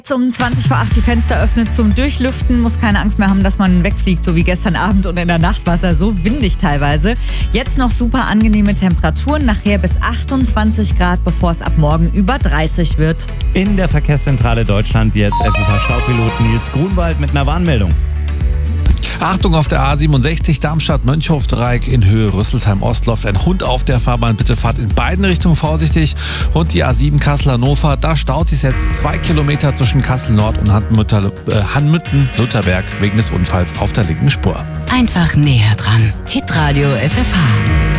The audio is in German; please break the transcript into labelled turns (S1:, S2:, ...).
S1: Um 20 vor 8 die Fenster öffnet zum Durchlüften, muss keine Angst mehr haben, dass man wegfliegt, so wie gestern Abend, und in der Nacht war es ja so windig teilweise. Jetzt noch super angenehme Temperaturen, nachher bis 28 Grad, bevor es ab morgen über 30 wird.
S2: In der Verkehrszentrale Deutschland jetzt FFH-Staupilot Nils Grunwald mit einer Warnmeldung.
S3: Achtung, auf der A67 Darmstadt-Mönchhof-Dreieck in Höhe Rüsselsheim-Ost läuft ein Hund auf der Fahrbahn. Bitte fahrt in beiden Richtungen vorsichtig. Und die A7 Kassel-Hannover, da staut sich jetzt 2 Kilometer zwischen Kassel-Nord und Hanmütten-Lutherberg wegen des Unfalls auf der linken Spur.
S4: Einfach näher dran. Hitradio FFH.